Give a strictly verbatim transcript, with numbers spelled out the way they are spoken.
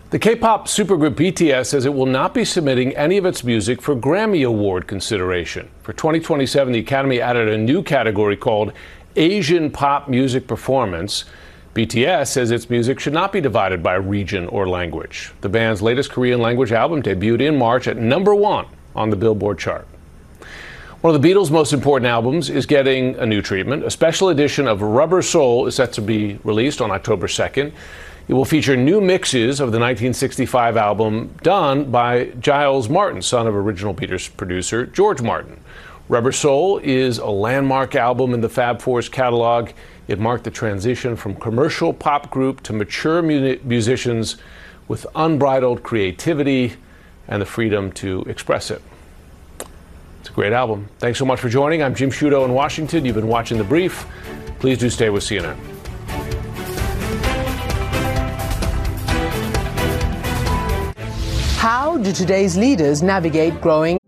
The K-pop supergroup B T S says it will not be submitting any of its music for Grammy Award consideration. For twenty twenty-seven, the Academy added a new category called Asian Pop Music Performance. B T S says its music should not be divided by region or language. The band's latest Korean language album debuted in March at number one on the Billboard chart. One of the Beatles' most important albums is getting a new treatment. A special edition of Rubber Soul is set to be released on October second. It will feature new mixes of the nineteen sixty-five album done by Giles Martin, son of original Beatles producer George Martin. Rubber Soul is a landmark album in the Fab Four's catalog. It marked the transition from commercial pop group to mature mu- musicians with unbridled creativity and the freedom to express it. It's a great album. Thanks so much for joining. I'm Jim Sciutto in Washington. You've been watching The Brief. Please do stay with C N N. How do today's leaders navigate growing